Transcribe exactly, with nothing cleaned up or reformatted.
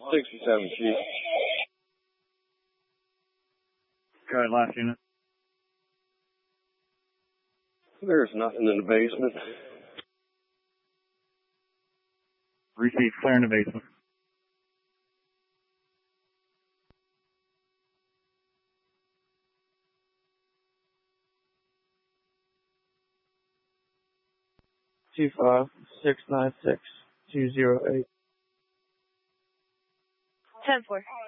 sixty-seven, Chief. Go ahead, last unit. There's nothing in the basement. Receive, clear in the basement. Two five six nine six two zero eight. Ten four.